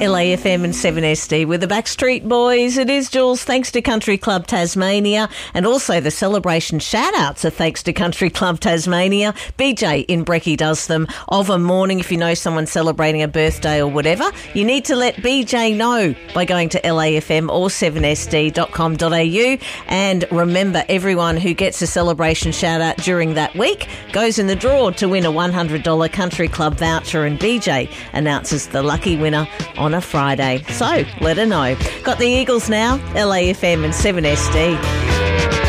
LAFM and 7SD with the Backstreet Boys. It is Jules, thanks to Country Club Tasmania, and also the celebration shout-outs are thanks to Country Club Tasmania. BJ in Brecky does them of a morning. If you know someone celebrating a birthday or whatever, you need to let BJ know by going to LAFM or 7sd.com.au. And remember, everyone who gets a celebration shout-out during that week goes in the draw to win a $100 Country Club voucher, and BJ announces the lucky winner on a Friday. So let her know. Got the Eagles now, LAFM and 7SD.